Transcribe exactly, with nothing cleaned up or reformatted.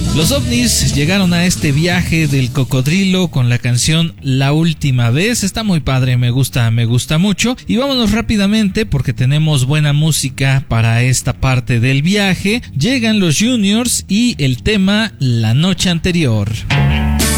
Los OVNIs llegaron a este viaje del cocodrilo con la canción La Última Vez. Está muy padre, me gusta, me gusta mucho. Y vámonos rápidamente porque tenemos buena música para esta parte del viaje. Llegan los Juniors y el tema La Noche Anterior.